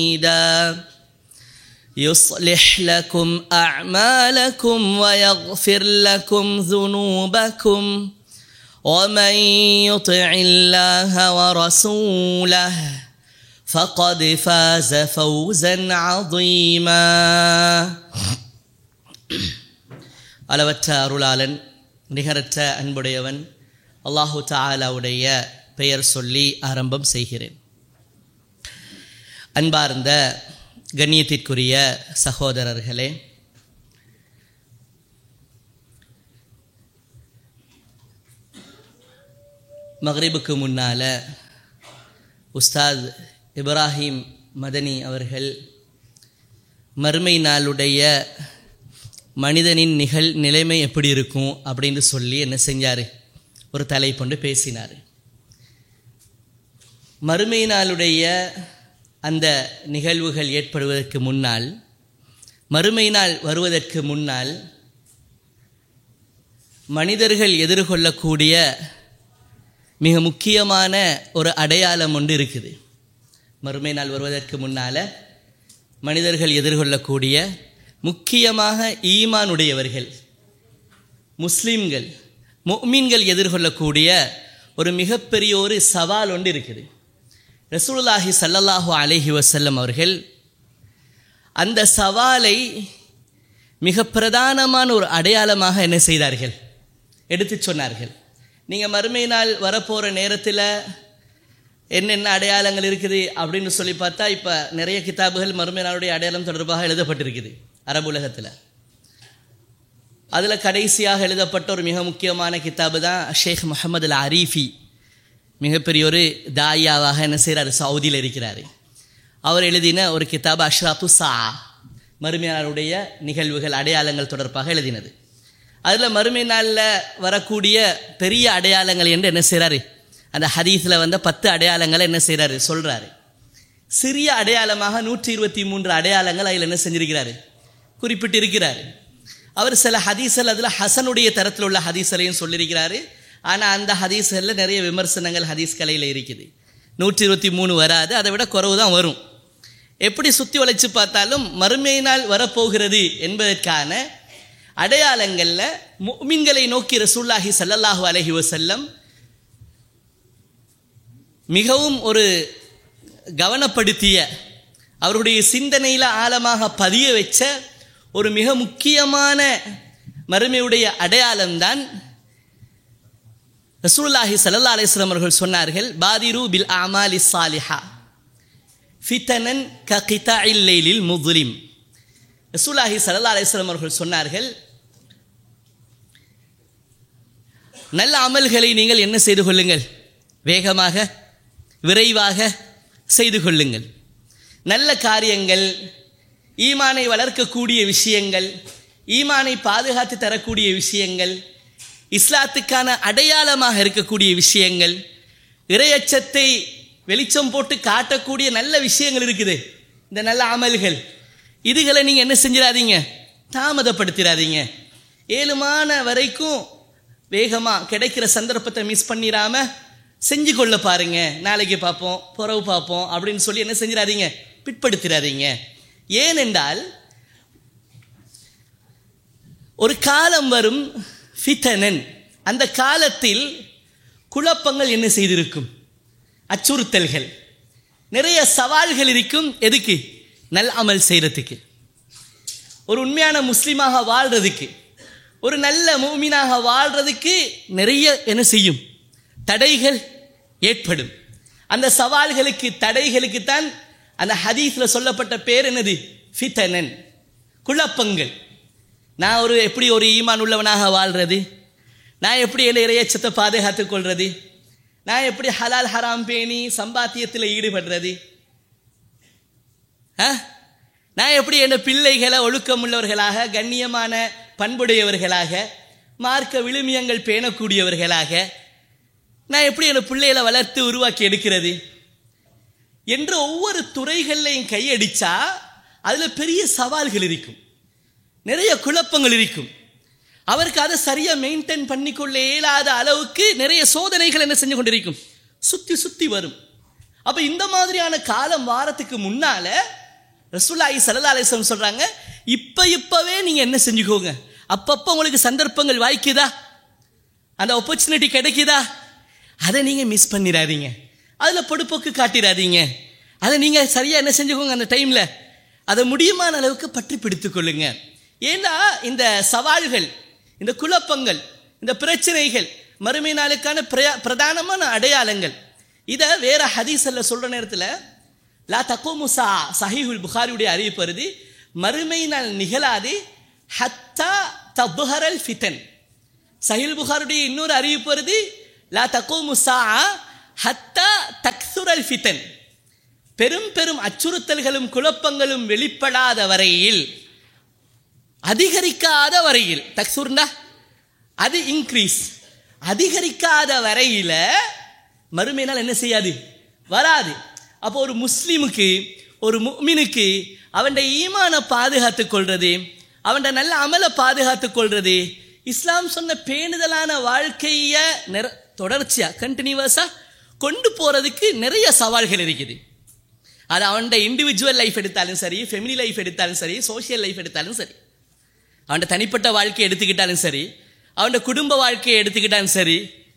يصلح لكم أعمالكم ويغفر لكم ذنوبكم ومن يطع الله ورسوله فقد فاز فوزا عظيما. அளவற்ற அருளாளன் நிகரற்ற அன்புடையவன் அல்லாஹு தஆலாவுடைய பெயர் சொல்லி ஆரம்பம் செய்கிறேன். அன்பார்ந்த கண்ணியத்திற்குரிய சகோதரர்களே, மக்ரிபுக்கு முன்னால் உஸ்தாத் இப்ராஹிம் மதனி அவர்கள் மறுமை நாளுடைய மனிதனின் நிலைமை எப்படி இருக்கும் அப்படின்னு சொல்லி என்ன செஞ்சார், ஒரு தலைப்பொண்டு பேசினார். மறுமை நாளுடைய அந்த நிகழ்வுகள் ஏற்படுவதற்கு முன்னால், மறுமை நாள் வருவதற்கு முன்னால் மனிதர்கள் எதிர்கொள்ளக்கூடிய மிக முக்கியமான ஒரு அடையாளம் ஒன்று இருக்குது. மறுமை நாள் வருவதற்கு முன்னால் மனிதர்கள் எதிர்கொள்ளக்கூடிய, முக்கியமாக ஈமானுடையவர்கள், முஸ்லீம்கள், முஃமின்கள் எதிர்கொள்ளக்கூடிய ஒரு மிகப்பெரிய ஒரு சவால் ஒன்று இருக்குது. ரசூலுல்லாஹி ஸல்லல்லாஹு அலைஹி வஸல்லம் அவர்கள் அந்த சவாலை மிக பிரதானமான ஒரு அடையாளமாக என்ன செய்தார்கள், எடுத்து சொன்னார்கள். நீங்கள் மறுமை நாள் வரப்போகிற நேரத்தில் என்னென்ன அடையாளங்கள் இருக்குது அப்படின்னு சொல்லி பார்த்தா, இப்போ நிறைய கிதாபுகள் மறுமை நாளுடைய அடையாளம் தொடர்பாக எழுதப்பட்டிருக்குது அரபு உலகத்தில். அதில் கடைசியாக எழுதப்பட்ட ஒரு மிக முக்கியமான கிதாபு தான் ஷேக் முஹம்மது அல் அரீஃபி, மிகப்பெரிய ஒரு தாயாவாக என்ன செய்கிறார், சவுதியில் இருக்கிறார். அவர் எழுதின ஒரு கிதாபு அஷ்ராத்து சா, மறுமை நாளுடைய நிகழ்வுகள் அடையாளங்கள் தொடர்பாக எழுதினது. அதில் மறுமை நாளில் வரக்கூடிய பெரிய அடையாளங்கள் என்று என்ன செய்கிறாரு, அந்த ஹதீஸில் வந்த 10 அடையாளங்களை என்ன செய்கிறாரு சொல்கிறாரு. சிறிய அடையாளமாக 123 அடையாளங்கள் அதில் என்ன செஞ்சிருக்கிறாரு, குறிப்பிட்டிருக்கிறாரு. அவர் சில ஹதீஸ்கள் அதில் ஹசனுடைய தரத்தில் உள்ள ஹதீஸ்களையும் சொல்லியிருக்கிறாரு. ஆனால் அந்த ஹதீஸ்களில் நிறைய விமர்சனங்கள் ஹதீஸ் கலையில் இருக்குது. 123 வராது, அதை விட குறைவு தான் வரும். எப்படி சுற்றி வளைச்சு பார்த்தாலும் மறுமை நாள் வரப்போகிறது என்பதற்கான அடையாளங்களில் முஃமின்களை நோக்கி ரசூலுல்லாஹி ஸல்லல்லாஹு அலைஹி வஸல்லம் மிகவும் ஒரு கவனப்படுத்திய, அவருடைய சிந்தனையில் ஆழமாக பதிய வச்ச ஒரு மிக முக்கியமான மறுமையுடைய அடையாளம்தான் ரசூலுல்லாஹி ஸல்லல்லாஹு அலைஹி வஸல்லம் அவர்கள் சொன்னார்கள், பாதிரு பில் அமாலி ஸாலிஹா ஃபிதனன் ககிதாஇல் லைலில் முظலிம். ரசூலுல்லாஹி ஸல்லல்லாஹு அலைஹி வஸல்லம் அவர்கள் சொன்னார்கள், நல்ல அமல்களை நீங்கள் என்ன செய்து கொள்ளுங்கள், வேகமாக விரைவாக செய்து கொள்ளுங்கள். நல்ல காரியங்கள், ஈமானை வளர்க்கக்கூடிய விஷயங்கள், ஈமானை பாதுகாத்து தரக்கூடிய விஷயங்கள், இஸ்லாத்துக்கான அடையாளமாக இருக்கக்கூடிய விஷயங்கள், இறையச்சத்தை வெளிச்சம் போட்டு காட்டக்கூடிய நல்ல விஷயங்கள் இருக்குது. இந்த நல்ல அமல்கள், இதுகளை நீங்கள் என்ன செஞ்சிடாதீங்க, தாமதப்படுத்திடாதீங்க. ஏழுமான வரைக்கும் வேகமாக கிடைக்கிற சந்தர்ப்பத்தை மிஸ் பண்ணிடாமல் செஞ்சு கொள்ள பாருங்க. நாளைக்கு பார்ப்போம், புறவு பார்ப்போம் அப்படின்னு சொல்லி என்ன செஞ்சிடாதீங்க, பிற்படுத்திடாதீங்க. ஏனென்றால் ஒரு காலம் வரும், ஃபிதனன், அந்த காலத்தில் குழப்பங்கள் என்ன செய்திருக்கும், அச்சுறுத்தல்கள், நிறைய சவால்கள் இருக்கும். எதுக்கு? நல் அமல் செய்கிறதுக்கு, ஒரு உண்மையான முஸ்லீமாக வாழ்கிறதுக்கு, ஒரு நல்ல மூமினாக வாழ்கிறதுக்கு நிறைய என்ன செய்யும், தடைகள் ஏற்படும். அந்த சவால்களுக்கு, தடைகளுக்குத்தான் அந்த ஹதீஸில் சொல்லப்பட்ட பேர் என்னது, ஃபிதனன், குழப்பங்கள். நான் எப்படி ஒரு ஈமான் உள்ளவனாக வாழ்கிறது, நான் எப்படி என்ன இறையச்சத்தை பாதுகாத்துக் கொள்வது, நான் எப்படி ஹலால் ஹராம் பேணி சம்பாத்தியத்தில் ஈடுபடுறது, நான் எப்படி என் பிள்ளைகளை ஒழுக்கம் உள்ளவர்களாக, கண்ணியமான பண்புடையவர்களாக, மார்க்க விழுமியங்கள் பேணக்கூடியவர்களாக நான் எப்படி என் பிள்ளைகளை வளர்த்து உருவாக்கி எடுக்கிறது என்று ஒவ்வொரு துறைகள்லையும் கையடிச்சா அதில் பெரிய சவால்கள் இருக்கும், நிறைய குழப்பங்கள் இருக்கும். அவருக்கு அதை சரியாக மெயின்டைன் பண்ணிக்கொள்ள இயலாத அளவுக்கு நிறைய சோதனைகள் என்ன செஞ்சு கொண்டிருக்கும், சுற்றி சுற்றி வரும். அப்ப இந்த மாதிரியான காலம் வாரத்துக்கு முன்னால ரசூலுல்லாஹி ஸல்லல்லாஹு அலைஹி வஸல்லம் சொல்றாங்க, இப்பவே நீங்க என்ன செஞ்சுக்கோங்க, அப்பப்போ உங்களுக்கு சந்தர்ப்பங்கள் வாய்க்குதா, அந்த ஆப்பர்ச்சுனிட்டி கிடைக்குதா, அதை நீங்க மிஸ் பண்ணிடாதீங்க, அதுல பொடுப்போக்கு காட்டிடாதீங்க, அதை நீங்க சரியா என்ன செஞ்சுக்கோங்க, அந்த டைம்ல அதை முடியுமான அளவுக்கு பற்றி பிடித்துக் கொள்ளுங்க. ஏன்னா இந்த சவால்கள், இந்த குழப்பங்கள், இந்த பிரச்சனைகள் மறுமை நாளுக்கான பிரதானமான அடையாளங்கள். இதை வேற ஹதீஸ்ல சொல்ற நேரத்தில் லா தக்கூமு ஸாஅ, ஸஹீஹுல் புகாரியுடைய அறிவிப்பு வருது, மறுமை நாள் நிகழாது ஹத்தா தத்ஹரல் ஃபிதன். ஸஹீஹுல் புகாரியுடைய இன்னொரு அறிவிப்பு வருது, லா தக்கூமு ஸாஅ ஹத்தா தக்ஸுரல் ஃபிதன். பெரும் பெரும் அச்சுறுத்தல்களும் குழப்பங்களும் வெளிப்படாத வரையில், அதிகரிக்காத வரையில், தக்ஸுர்னா அது இன்க்ரீஸ், அதிகரிக்காத வரையில மறுமை நாள் என்ன செய்யாது, வராது. அப்போ ஒரு முஸ்லிமுக்கு, ஒரு முஃமினுக்கு அவன் ஈமான பாதுகாத்துக் கொள்றது, அவன் நல்ல அமலை பாதுகாத்துக் கொள்றது, இஸ்லாம் சொன்ன பேணுதலான வாழ்க்கைய தொடர்ச்சியா கண்டினியூவஸா கொண்டு போறதுக்கு நிறைய சவால்கள் இருக்குது. அது அவன் இண்டிவிஜுவல் லைஃப் எடுத்தாலும் சரி, ஃபெமிலி லைஃப் எடுத்தாலும் சரி, சோசியல் லைஃப் எடுத்தாலும் சரி, அவன் தனிப்பட்ட வாழ்க்கையை எடுத்துக்கிட்டாலும் சரி, அவன் குடும்ப வாழ்க்கையை எடுத்துக்கிட்டாலும் சரி,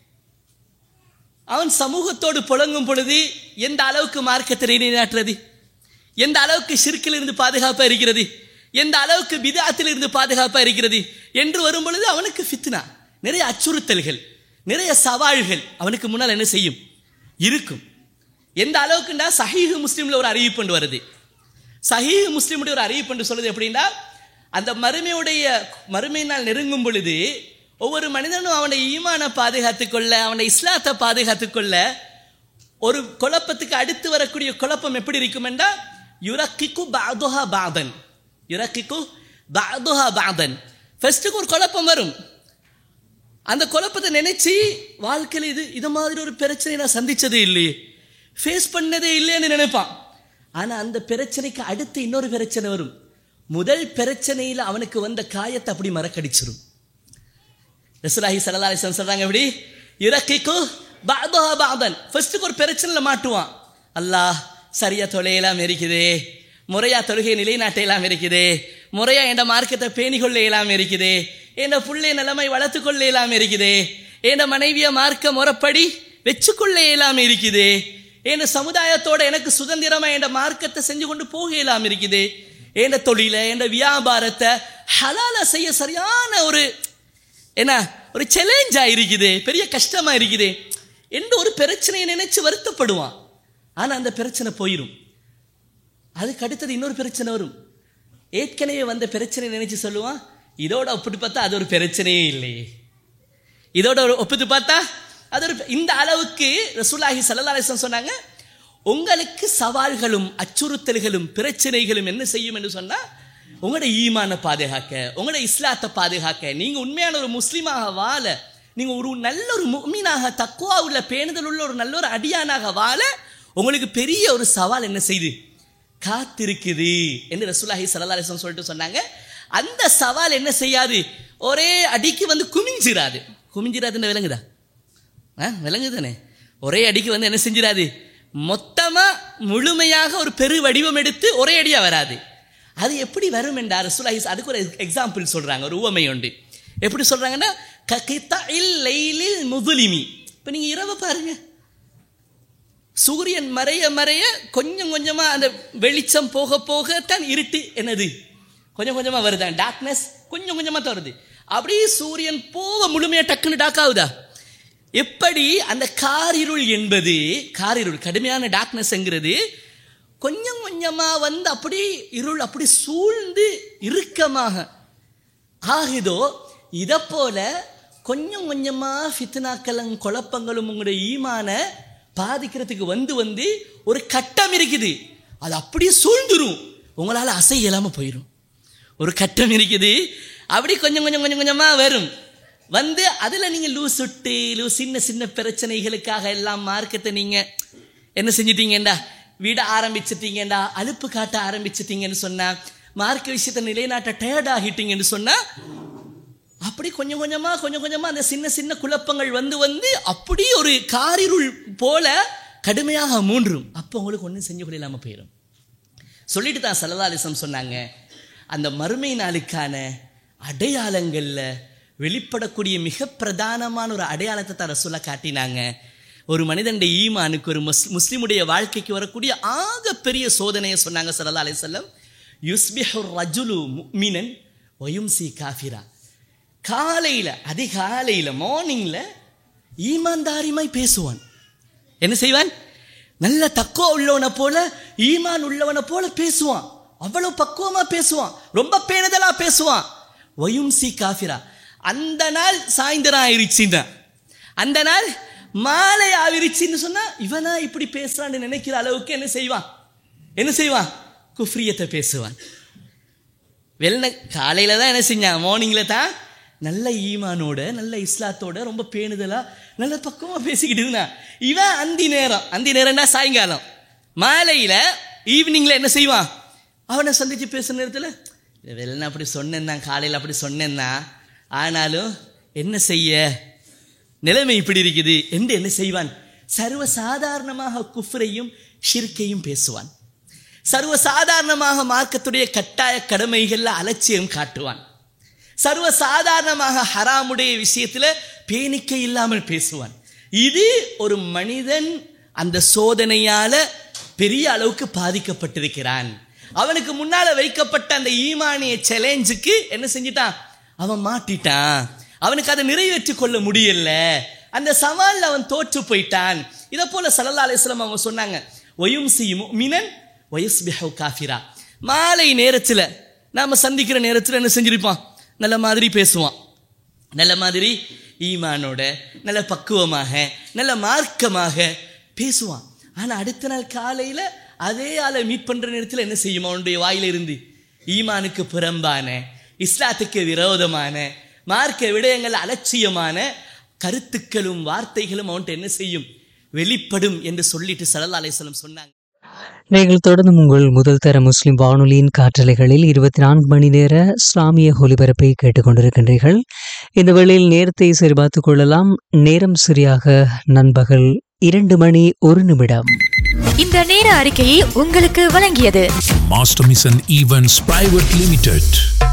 அவன் சமூகத்தோடு புழங்கும் பொழுது எந்த அளவுக்கு மார்க்கத்தை நிலைநாட்டுறது, எந்த அளவுக்கு ஷிர்கில் இருந்து பாதுகாப்பாக இருக்கிறது, எந்த அளவுக்கு பித்அத்தில் இருந்து பாதுகாப்பாக இருக்கிறது என்று வரும் பொழுது அவனுக்கு ஃபித்னா, நிறைய அச்சுறுத்தல்கள், நிறைய சவால்கள் அவனுக்கு முன்னால் என்ன செய்யும், இருக்கும். எந்த அளவுக்குண்டா சஹீஹ் முஸ்லிம்ல ஒரு அறிவிப்பு வருது. சஹீஹ் முஸ்லிமுடைய ஒரு அறிவிப்பு சொல்லுது எப்படின்னா, அந்த மறுமை நாள் நெருங்கும் பொழுது ஒவ்வொரு மனிதனும் அவனை ஈமானை பாதுகாத்துக் கொள்ள, அவனை இஸ்லாத்தை பாதுகாத்துக் கொள்ள, ஒரு குழப்பத்துக்கு அடுத்து வரக்கூடிய குழப்பம் எப்படி இருக்கும் என்றா, யுரக்கிக்கு பஅதுஹா பஅதன், யுரக்கிக்கு பஅதுஹா பஅதன். ஃபர்ஸ்ட்டுக்கு ஒரு குழப்பம் வரும், அந்த குழப்பத்தை நினைச்சு வாழ்க்கையில் இது மாதிரி ஒரு பிரச்சனை நான் சந்திச்சதே இல்லையே, ஃபேஸ் பண்ணதே இல்லைன்னு நினைப்பான். ஆனா அந்த பிரச்சனைக்கு அடுத்து இன்னொரு பிரச்சனை வரும். முதல் பிரச்சனையில் அவனுக்கு வந்த காயத்தை அப்படி மறக்கடிச்சிடும். ரசூலுல்லாஹி ஸல்லல்லாஹு அலைஹி வஸல்லம் சொல்றாங்க, எப்படி யுரக்கிக்கு பஅதுஹா பஅதன். ஃபர்ஸ்ட்டுக்கு ஒரு பிரச்சனையில மாட்டுவான், அல்லாஹ் சரியா தொலையெல்லாம் இருக்குதே, முறையா தொழுகை நிலைநாட்ட எல்லாம் இருக்குதே, முறையா என் மார்க்கத்தை பேணிக்கொள்ள எல்லாம் இருக்குதே, என் புள்ளை நிலைமை வளர்த்து கொள்ள எல்லாம் இருக்குதே, என் மனைவிய மார்க்க முறைப்படி வச்சுக்கொள்ள எல்லாம் இருக்குதே, என் சமுதாயத்தோட எனக்கு சுதந்திரமா என் மார்க்கத்தை செஞ்சு கொண்டு போக எல்லாம் இருக்குதே, என் தொழிலை, என் வியாபாரத்தை ஹலால செய்ய சரியான ஒரு சேலஞ்சா இருக்குது, பெரிய கஷ்டமா இருக்குது என்று ஒரு பிரச்சனையை நினைச்சு வருத்தப்படுவான். ஆனா அந்த பிரச்சனை போயிடும். அதுக்கு அடுத்தது இன்னொரு பிரச்சனை வரும். ஏற்கனவே வந்த பிரச்சனை நினைச்சு சொல்லுவான், இதோட ஒப்பிட்டு பார்த்தா அது ஒரு பிரச்சனையே இல்லையே, இதோட ஒப்பிட்டு பார்த்தா அது ஒரு. இந்த அளவுக்கு ரசூலுல்லாஹி ஸல்லல்லாஹு அலைஹி வஸல்லம் சொன்னாங்க, உங்களுக்கு சவால்களும் அச்சுறுத்தல்களும் பிரச்சனைகளும் என்ன செய்யும் என்று சொன்னா, உங்களோட ஈமானை பாதுகாக்க, உங்களோட இஸ்லாத்தை பாதுகாக்க, நீங்க உண்மையான ஒரு முஸ்லீமாக வாழ, நீங்க ஒரு நல்ல ஒரு முஃமினாக, தக்வா உள்ள பேணுதல் உள்ள ஒரு நல்ல ஒரு அடியானாக வாழ உங்களுக்கு பெரிய ஒரு சவால் என்ன செய்து காத்திருக்குது என்று ரசூலுல்லாஹி ஸல்லல்லாஹு அலைஹி வஸல்லம் சொல்லிட்டு சொன்னாங்க. அந்த சவால் என்ன செய்யாது, ஒரே அடிக்கு வந்து குமிஞ்சிராது. குமிஞ்சிராதுன்னு விளங்குதா? விளங்குதானே? ஒரே அடிக்கு வந்து என்ன செஞ்சிடாது, மொத்தமா முழுமையாக ஒரு பெரு வடிவம் எடுத்து ஒரே அடியா வராது. அது எப்படி வரும் என்றார் ரசூலுல்லாஹி, அதுக்கு ஒரு எக்ஸாம்பிள் சொல்றாங்க, ஒரு உவமை உண்டு. எப்படி சொல்றாங்கன்னா, ககிதஇல் லைலில் முதுலிமி. இப்ப நீங்க இரவு பாருங்க, சூரியன் மறைய மறைய கொஞ்சம் கொஞ்சமா அந்த வெளிச்சம் போக போக தான் இருட்டு என்னது கொஞ்சம் கொஞ்சமா வருதான், டார்க்னஸ் கொஞ்சம் கொஞ்சமா தான் வருது. அப்படியே சூரியன் போக முழுமையா டக்குன்னு டாக் ஆகுதா? எப்படி அந்த காரிருள் என்பது, காரிருள் கடுமையான டார்க்னஸ்ங்கிறது கொஞ்சம் கொஞ்சமா வந்து அப்படி இருள் அப்படி சூழ்ந்து இறுக்கமாக ஆகுதோ, இதை போல கொஞ்சம் கொஞ்சமா ஃபித்னாக்களும் குழப்பங்களும் உங்களுடைய ஈமான பாதிக்கிறதுக்கு வந்து வந்து ஒரு கட்டம் இருக்குது, அது அப்படியே சூழ்ந்துரும், உங்களால அசைய இல்லாம போயிடும். ஒரு கட்டம் இருக்குது, அப்படி கொஞ்சம் கொஞ்சம் கொஞ்சம் கொஞ்சமா வரும் வந்து, அதுல நீங்க லூசுட்டு சின்ன சின்ன பிரச்சனைகளுக்காக எல்லாம் மார்க்கத்தை நீங்க என்ன செஞ்சிட்டீங்கடா, விட ஆரம்பிச்சிட்டீங்கடா, அலுப்பு காட்ட ஆரம்பிச்சிட்டீங்கன்னு சொன்னா, மார்க்க விஷயத்தை நிலைநாட்ட டயர்ட் ஆகிட்டீங்கன்னு சொன்னா, அப்படி கொஞ்சம் கொஞ்சமா அந்த சின்ன சின்ன குழப்பங்கள் வந்து வந்து அப்படி ஒரு காரிருள் போல கடுமையாக மூன்றும், அப்போ உங்களுக்கு ஒன்றும் செஞ்சு கொள்ள இல்லாமல் போயிடும். சொல்லிட்டு தான் ஸல்லல்லாஹு அலைஹி வஸல்லம் சொன்னாங்க, அந்த மறுமை நாளுக்கான அடையாளங்களில் வெளிப்படக்கூடிய மிக பிரதானமான ஒரு அடையாளத்தை தான் ரசூலுல்லாஹ் காட்டினாங்க. ஒரு மனிதனுடைய ஈமானுக்கு, ஒரு முஸ்லிமுடைய வாழ்க்கைக்கு வரக்கூடிய ஆக பெரிய சோதனையை சொன்னாங்க ஸல்லல்லாஹு அலைஹி வஸல்லம். யுஸ்பிஹு ரஜுலு முஃமினன் வ யும்சி காஃபிரா. காலையில், அதிகாலையில், மார்னிங்கில் ஈமான்தாரிமாய் பேசுவான். என்ன செய்வான்? நல்ல தக்குவா உள்ளவனை போல, ஈமான் உள்ளவனை போல பேசுவான். அவ்வளவு பக்குவமாக பேசுவான், ரொம்ப பேணுதலாக பேசுவான். வயும்சி காஃபிரா. அந்த நாள் சாயந்தரம் ஆயிடுச்சுன்னா, அந்த நாள் மாலை ஆவிருச்சுன்னு சொன்னா, இவனா இப்படி பேசுறான்னு நினைக்கிற அளவுக்கு என்ன செய்வான்? குஃப்ரியத்தை பேசுவான். காலையில தான் என்ன செஞ்சான்? மார்னிங்ல தான் நல்ல ஈமானோட, நல்ல இஸ்லாத்தோட, ரொம்ப பேணுதலா, நல்ல பக்குவமா பேசிக்கிட்டு இருந்தான். இவன் அந்தி நேரம்னா சாயங்காலம், மாலையில, ஈவினிங்ல என்ன செய்வான்? அவனை சந்திச்சு பேசுற நேரத்தில், வெள்ளன அப்படி சொன்னேன் தான், காலையில் அப்படி சொன்னேன் தான், ஆனாலும் என்ன செய்ய, நிலைமை இப்படி இருக்குது என்று என்ன செய்வான்? சர்வசாதாரணமாக குஃப்ரையும் ஷிர்கையும் பேசுவான். சர்வசாதாரணமாக மார்க்கத்துடைய கட்டாய கடமைகள்ல அலட்சியம் காட்டுவான். சர்வசாதாரணமாக ஹராமுடைய விஷயத்துல பேணிக்கை இல்லாமல் பேசுவான். இது ஒரு மனிதன் அந்த சோதனையால பெரிய அளவுக்கு பாதிக்கப்பட்டிருக்கிறான். அவனுக்கு முன்னால வைக்கப்பட்ட அந்த ஈமானிய சேலஞ்சுக்கு என்ன செஞ்சிட்டான்? அவன் மாட்டிட்டான். அவனுக்கு அதை நிறைவேற்றி கொள்ள முடியல. அந்த சவால்ல அவன் தோற்று போயிட்டான். இதை போல ஸல்லல்லாஹு அலைஹி வஸல்லம் அவங்க சொன்னாங்க, வயும்சி முஃமினன் வயஸ்பிஹு காஃபிரா. மாலை நேரத்தில் நாம சந்திக்கிற நேரத்தில் என்ன செஞ்சிருப்பான்? நல்ல மாதிரி பேசுவான், நல்ல மாதிரி ஈமானோட, நல்ல பக்குவமாக, நல்ல மார்க்கமாக பேசுவான். ஆனால் அடுத்த நாள் காலையில் அதே ஆளை மீட் பண்ணுற நேரத்தில் என்ன செய்யும்? அவனுடைய வாயில இருந்து ஈமானுக்கு புறம்பான, இஸ்லாத்துக்கு விரோதமான, மார்க்க விடயங்கள் அலட்சியமான கருத்துக்களும் வார்த்தைகளும் அவன்கிட்ட என்ன செய்யும்? வெளிப்படும் என்று சொல்லிட்டு ஸல்லல்லாஹு அலைஹி வஸல்லம் சொன்னாங்க. நீங்கள் தொடர்ந்து உங்கள் முதல் தர முஸ்லிம் வானொலியின் காற்றலைகளில் 24 மணி நேர இஸ்லாமிய ஒலிபரப்பை கேட்டுக்கொண்டிருக்கின்றீர்கள். இந்த வேளையில் நேரத்தை சரிபார்த்துக் கொள்ளலாம். நேரம் சரியாக நண்பகல் 2:01. இந்த நேர அறிக்கையை உங்களுக்கு வழங்கியது master mission events private limited.